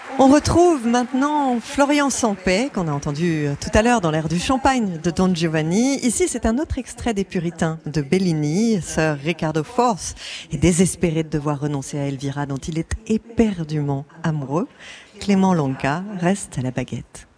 On retrouve maintenant Florian Sampey, qu'on a entendu tout à l'heure dans l'air du Champagne de Don Giovanni. Ici, c'est un autre extrait des Puritains de Bellini. Sir Ricardo Force est désespéré de devoir renoncer à Elvira, dont il est éperdument amoureux. Clément Lanka reste à la baguette.